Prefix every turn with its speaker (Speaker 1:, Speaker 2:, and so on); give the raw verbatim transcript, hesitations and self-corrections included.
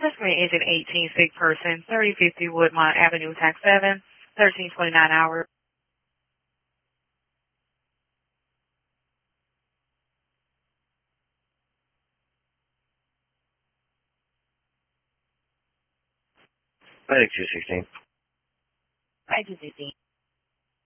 Speaker 1: Customer agent eighteen, sick person, thirty fifty Woodmont Avenue, tax seven, thirteen twenty-nine hours.
Speaker 2: I think two sixteen.
Speaker 1: I two sixteen.